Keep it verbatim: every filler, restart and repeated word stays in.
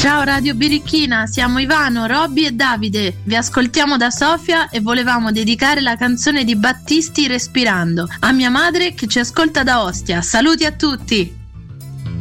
Ciao Radio Birichina, siamo Ivano, Robby e Davide. Vi ascoltiamo da Sofia e volevamo dedicare la canzone di Battisti Respirando a mia madre che ci ascolta da Ostia. Saluti a tutti!